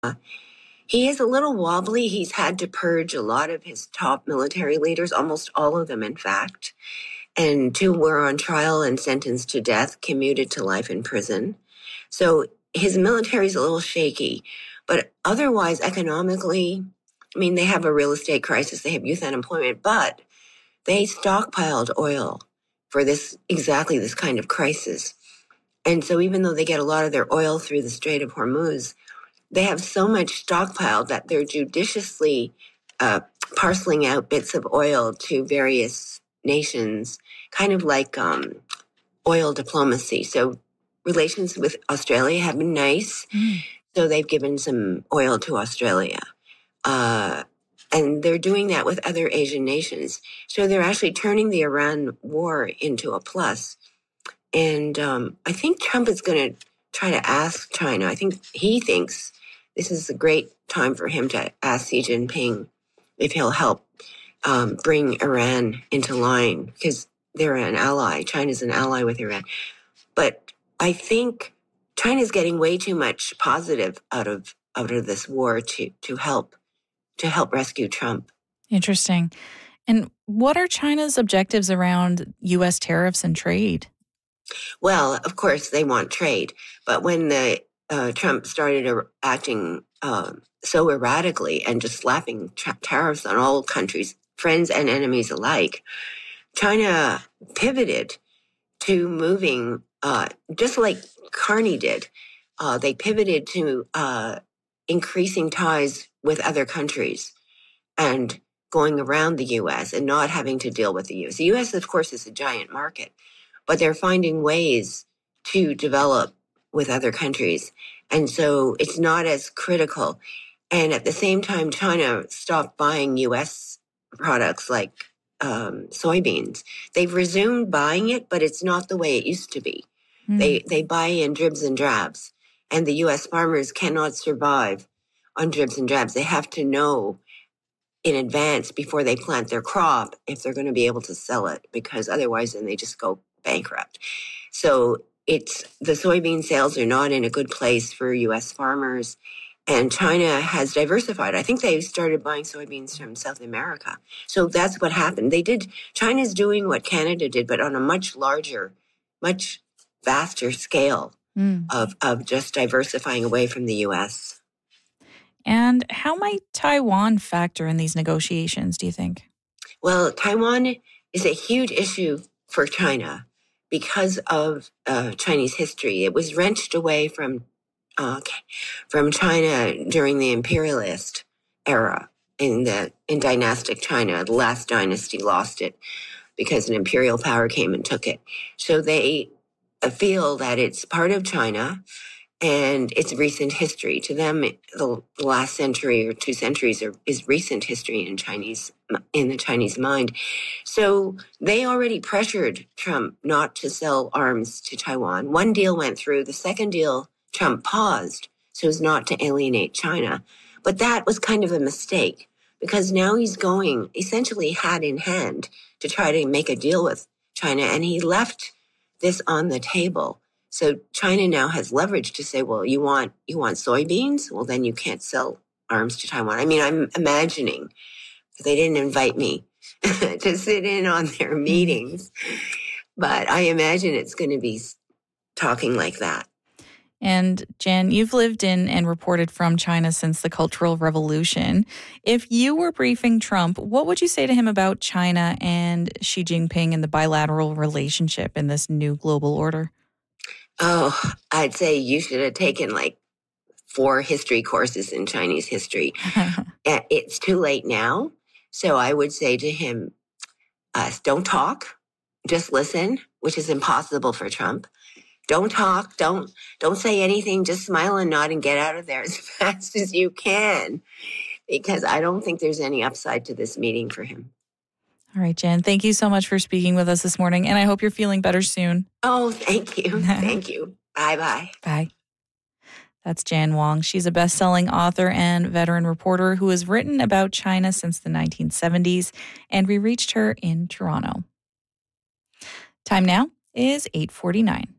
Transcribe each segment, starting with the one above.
He is a little wobbly. He's had to purge a lot of his top military leaders, almost all of them, in fact. And 2 were on trial and sentenced to death, commuted to life in prison. So his military is a little shaky. But otherwise, economically, I mean, they have a real estate crisis. They have youth unemployment, but they stockpiled oil for exactly this kind of crisis. And so even though they get a lot of their oil through the Strait of Hormuz, they have so much stockpiled that they're judiciously parceling out bits of oil to various nations, kind of like oil diplomacy. So relations with Australia have been nice. So they've given some oil to Australia. And they're doing that with other Asian nations. So they're actually turning the Iran war into a plus. And I think Trump is going to try to ask China. I think he thinks this is a great time for him to ask Xi Jinping if he'll help bring Iran into line, because they're an ally. China's an ally with Iran. But I think China's getting way too much positive out of this war to help rescue Trump. Interesting. And what are China's objectives around U.S. tariffs and trade? Well, of course, they want trade. But when Trump started acting so erratically and just slapping tariffs on all countries, friends and enemies alike, China pivoted to moving, just like Carney did. They pivoted to increasing ties with other countries and going around the U.S. and not having to deal with the U.S. The U.S., of course, is a giant market, but they're finding ways to develop with other countries. And so it's not as critical. And at the same time, China stopped buying U.S. products like soybeans. They've resumed buying it, but it's not the way it used to be. They buy in dribs and drabs, and the U.S. farmers cannot survive on dribs and drabs. They have to know in advance before they plant their crop if they're going to be able to sell it, because otherwise then they just go bankrupt. So the soybean sales are not in a good place for U.S. farmers, and China has diversified. I think they started buying soybeans from South America. So that's what happened. China's doing what Canada did, but on a much larger, much vaster scale of just diversifying away from the U.S. And how might Taiwan factor in these negotiations, do you think? Well, Taiwan is a huge issue for China because of Chinese history. It was wrenched away from China during the imperialist era in dynastic China. The last dynasty lost it because an imperial power came and took it. So they feel that it's part of China and it's recent history. To them, the last century or 2 centuries is recent history in the Chinese mind. So they already pressured Trump not to sell arms to Taiwan. One deal went through. The second deal, Trump paused so as not to alienate China. But that was kind of a mistake, because now he's going essentially hat in hand to try to make a deal with China, and he left this on the table. So China now has leverage to say, well, you want soybeans? Well, then you can't sell arms to Taiwan. I mean, I'm imagining, because they didn't invite me to sit in on their meetings, but I imagine it's going to be talking like that. And Jen, you've lived in and reported from China since the Cultural Revolution. If you were briefing Trump, what would you say to him about China and Xi Jinping and the bilateral relationship in this new global order? Oh, I'd say you should have taken 4 history courses in Chinese history. It's too late now. So I would say to him, don't talk, just listen, which is impossible for Trump. Don't talk, don't say anything, just smile and nod and get out of there as fast as you can, because I don't think there's any upside to this meeting for him. All right, Jen, thank you so much for speaking with us this morning, and I hope you're feeling better soon. Oh, thank you. Thank you. Bye-bye. Bye. That's Jan Wong. She's a best-selling author and veteran reporter who has written about China since the 1970s, and we reached her in Toronto. Time now is 8:49.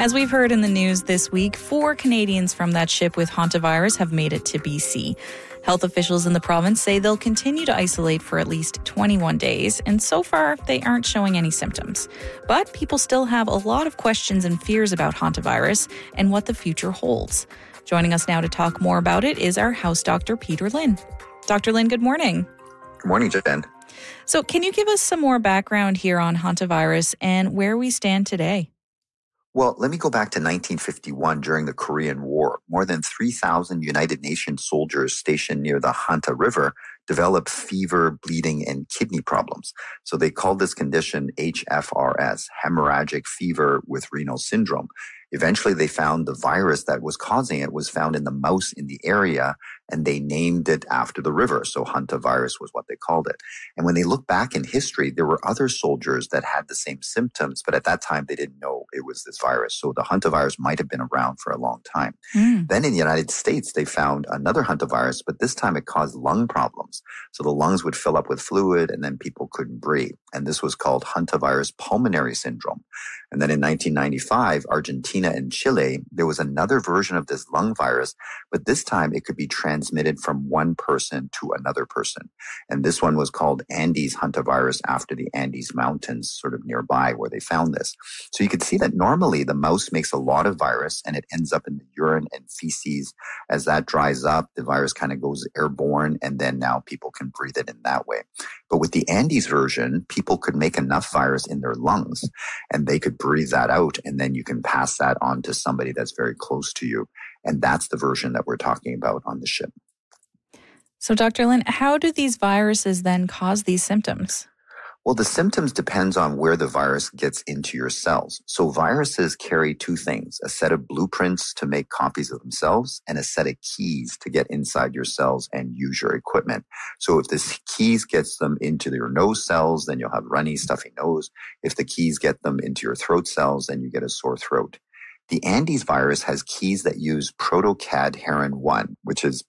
As we've heard in the news this week, 4 Canadians from that ship with hantavirus have made it to BC. Health officials in the province say they'll continue to isolate for at least 21 days, and so far they aren't showing any symptoms. But people still have a lot of questions and fears about hantavirus and what the future holds. Joining us now to talk more about it is our house doctor, Peter Lynn. Dr. Lynn, good morning. Good morning, Jen. So can you give us some more background here on hantavirus and where we stand today? Well, let me go back to 1951 during the Korean War. More than 3,000 United Nations soldiers stationed near the Hanta River developed fever, bleeding, and kidney problems. So they called this condition HFRS, hemorrhagic fever with renal syndrome. Eventually, they found the virus that was causing it was found in the mouse in the area, and they named it after the river. So hantavirus was what they called it. And when they look back in history, there were other soldiers that had the same symptoms, but at that time, they didn't know it was this virus. So the hantavirus might have been around for a long time. Then in the United States, they found another hantavirus, but this time it caused lung problems. So the lungs would fill up with fluid, and then people couldn't breathe. And this was called hantavirus pulmonary syndrome. And then in 1995, Argentina and Chile, there was another version of this lung virus, but this time it could be transmitted from one person to another person. And this one was called Andes hantavirus after the Andes Mountains sort of nearby where they found this. So you could see that normally the mouse makes a lot of virus and it ends up in the urine and feces. As that dries up, the virus kind of goes airborne, and then now people can breathe it in that way. But with the Andes version, people could make enough virus in their lungs and they could breathe that out, and then you can pass that on to somebody that's very close to you. And that's the version that we're talking about on the ship. So, Dr. Lynn, how do these viruses then cause these symptoms? Well, the symptoms depends on where the virus gets into your cells. So viruses carry 2 things, a set of blueprints to make copies of themselves and a set of keys to get inside your cells and use your equipment. So if the keys gets them into your nose cells, then you'll have runny, stuffy nose. If the keys get them into your throat cells, then you get a sore throat. The Andes virus has keys that use protocadherin-1, which is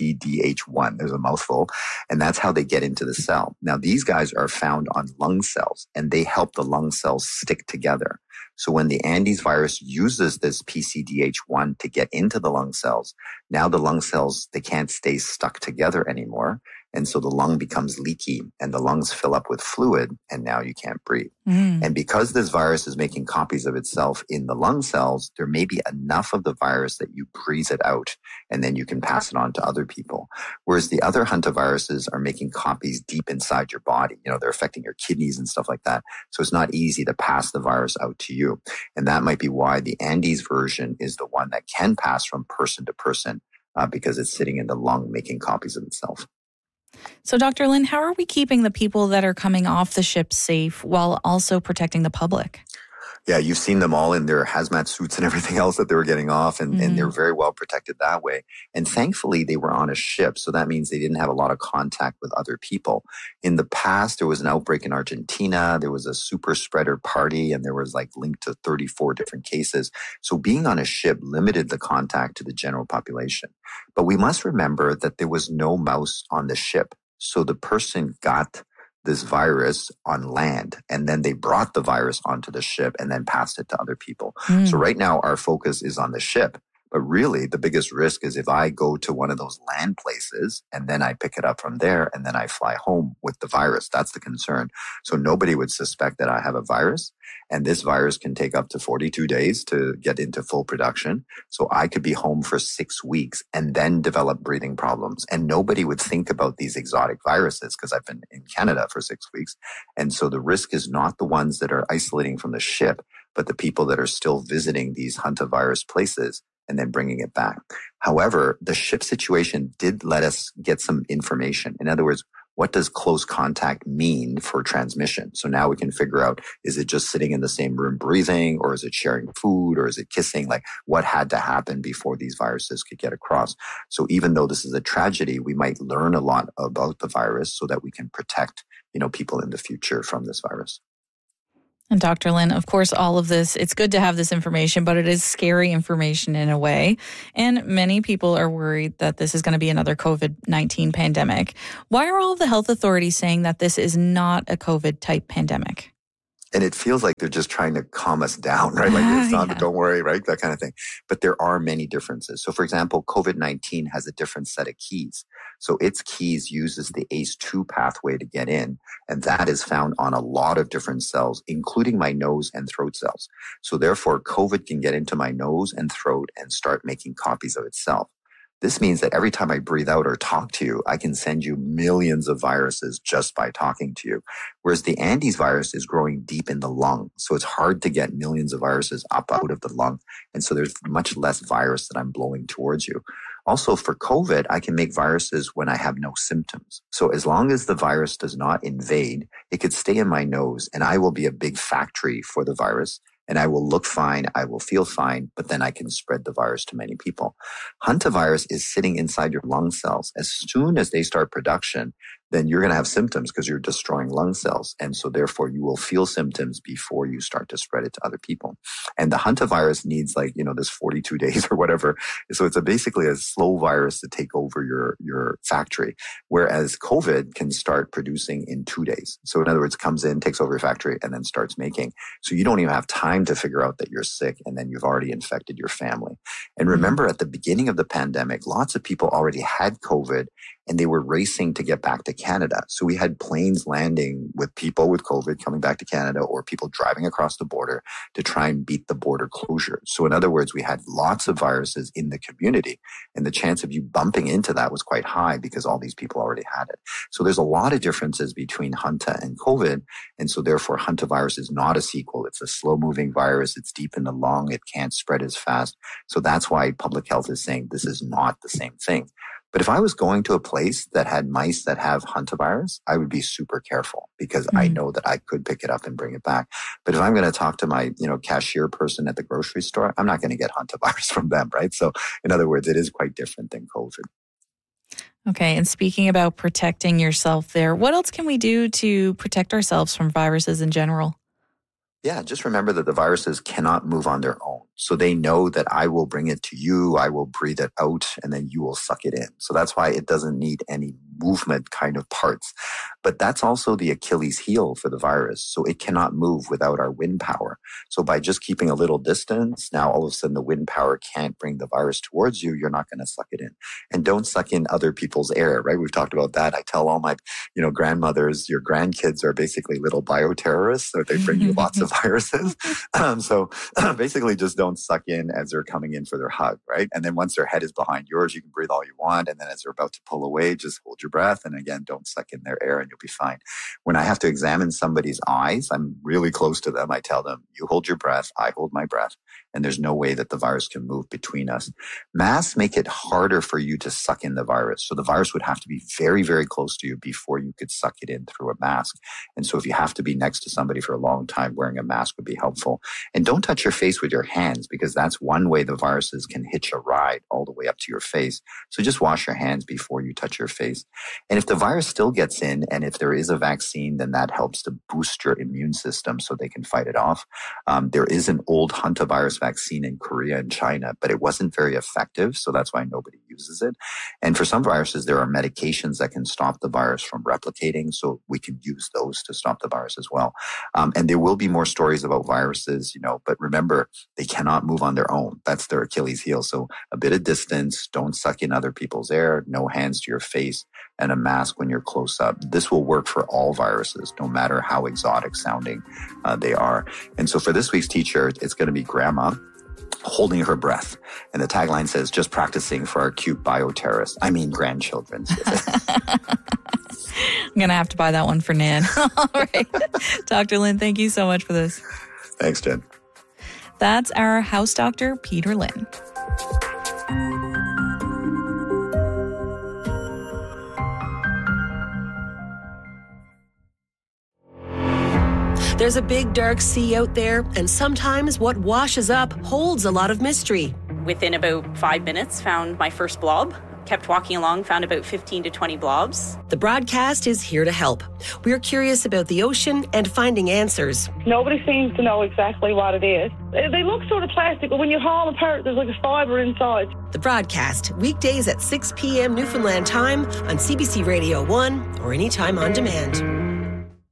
PCDH1. There's a mouthful. And that's how they get into the cell. Now, these guys are found on lung cells, and they help the lung cells stick together. So when the Andes virus uses this PCDH1 to get into the lung cells, now the lung cells, they can't stay stuck together anymore. And so the lung becomes leaky and the lungs fill up with fluid, and now you can't breathe. And because this virus is making copies of itself in the lung cells, there may be enough of the virus that you breathe it out, and then you can pass it on to other people. Whereas the other hantaviruses are making copies deep inside your body. You know, they're affecting your kidneys and stuff like that. So it's not easy to pass the virus out to you. And that might be why the Andes version is the one that can pass from person to person, because it's sitting in the lung making copies of itself. So, Dr. Lynn, how are we keeping the people that are coming off the ship safe while also protecting the public? Yeah, you've seen them all in their hazmat suits and everything else that they were getting off, and they're very well protected that way. And thankfully, they were on a ship, so that means they didn't have a lot of contact with other people. In the past, there was an outbreak in Argentina. There was a super spreader party, and there was linked to 34 different cases. So being on a ship limited the contact to the general population. But we must remember that there was no mouse on the ship. So the person got this virus on land, and then they brought the virus onto the ship and then passed it to other people. So right now our focus is on the ship, but really the biggest risk is if I go to one of those land places and then I pick it up from there and then I fly home with the virus. That's the concern. So nobody would suspect that I have a virus, and this virus can take up to 42 days to get into full production. So I could be home for 6 weeks and then develop breathing problems. And nobody would think about these exotic viruses because I've been in Canada for 6 weeks. And so the risk is not the ones that are isolating from the ship, but the people that are still visiting these hantavirus places and then bringing it back. However, the ship situation did let us get some information. In other words, what does close contact mean for transmission? So now we can figure out, is it just sitting in the same room breathing, or is it sharing food, or is it kissing? What had to happen before these viruses could get across? So even though this is a tragedy, we might learn a lot about the virus so that we can protect, people in the future from this virus. And Dr. Lynn, of course, all of this, it's good to have this information, but it is scary information in a way. And many people are worried that this is going to be another COVID-19 pandemic. Why are all of the health authorities saying that this is not a COVID-type pandemic? And it feels like they're just trying to calm us down, right? Like it's not, don't worry, right? That kind of thing. But there are many differences. So for example, COVID-19 has a different set of keys. So its keys uses the ACE2 pathway to get in. And that is found on a lot of different cells, including my nose and throat cells. So therefore, COVID can get into my nose and throat and start making copies of itself. This means that every time I breathe out or talk to you, I can send you millions of viruses just by talking to you. Whereas the Andes virus is growing deep in the lung. So it's hard to get millions of viruses up out of the lung. And so there's much less virus that I'm blowing towards you. Also for COVID, I can make viruses when I have no symptoms. So as long as the virus does not invade, it could stay in my nose and I will be a big factory for the virus. And I will look fine, I will feel fine, but then I can spread the virus to many people. Hantavirus is sitting inside your lung cells. As soon as they start production, then you're going to have symptoms because you're destroying lung cells. And so therefore you will feel symptoms before you start to spread it to other people. And the hantavirus needs this 42 days or whatever. So it's basically a slow virus to take over your factory. Whereas COVID can start producing in 2 days. So in other words, comes in, takes over your factory and then starts making. So you don't even have time to figure out that you're sick and then you've already infected your family. And remember at the beginning of the pandemic, lots of people already had COVID and they were racing to get back to Canada. So we had planes landing with people with COVID coming back to Canada or people driving across the border to try and beat the border closure. So in other words, we had lots of viruses in the community and the chance of you bumping into that was quite high because all these people already had it. So there's a lot of differences between Hanta and COVID. And so therefore Hantavirus is not a sequel. It's a slow moving virus. It's deep in the lung. It can't spread as fast. So that's why public health is saying this is not the same thing. But if I was going to a place that had mice that have hantavirus, I would be super careful because I know that I could pick it up and bring it back. But if I'm going to talk to my, cashier person at the grocery store, I'm not going to get hantavirus from them, right? So in other words, it is quite different than COVID. Okay. And speaking about protecting yourself there, what else can we do to protect ourselves from viruses in general? Yeah, just remember that the viruses cannot move on their own. So they know that I will bring it to you, I will breathe it out, and then you will suck it in. So that's why it doesn't need any movement kind of parts. But that's also the Achilles heel for the virus. So it cannot move without our wind power. So by just keeping a little distance, now all of a sudden the wind power can't bring the virus towards you. You're not going to suck it in. And don't suck in other people's air, right? We've talked about that. I tell all my, grandmothers, your grandkids are basically little bioterrorists. So they bring you lots of viruses. So basically just don't suck in as they're coming in for their hug, right? And then once their head is behind yours, you can breathe all you want. And then as they're about to pull away, just hold your breath. And again, don't suck in their air and you'll be fine. When I have to examine somebody's eyes, I'm really close to them. I tell them, you hold your breath, I hold my breath. And there's no way that the virus can move between us. Masks make it harder for you to suck in the virus. So the virus would have to be very, very close to you before you could suck it in through a mask. And so if you have to be next to somebody for a long time, wearing a mask would be helpful. And don't touch your face with your hands because that's one way the viruses can hitch a ride all the way up to your face. So just wash your hands before you touch your face. And if the virus still gets in and if there is a vaccine, then that helps to boost your immune system so they can fight it off. There is an old hantavirus vaccine in Korea and China, but it wasn't very effective. So that's why nobody uses it. And for some viruses, there are medications that can stop the virus from replicating. So we can use those to stop the virus as well. And there will be more stories about viruses, but remember, they cannot move on their own. That's their Achilles heel. So a bit of distance, don't suck in other people's air, no hands to your face, and a mask when you're close up. This will work for all viruses, no matter how exotic sounding they are. And so for this week's teacher, it's going to be Grandma holding her breath. And the tagline says, just practicing for our cute bioterrorists. I mean, grandchildren. I'm going to have to buy that one for Nan. All right. Dr. Lin, thank you so much for this. Thanks, Jen. That's our house doctor, Peter Lin. There's a big dark sea out there, and sometimes what washes up holds a lot of mystery. Within about 5 minutes, found my first blob. Kept walking along, found about 15 to 20 blobs. The broadcast is here to help. We're curious about the ocean and finding answers. Nobody seems to know exactly what it is. They look sort of plastic, but when you haul them apart, there's like a fibre inside. The broadcast, weekdays at 6 p.m. Newfoundland time on CBC Radio 1 or anytime on demand.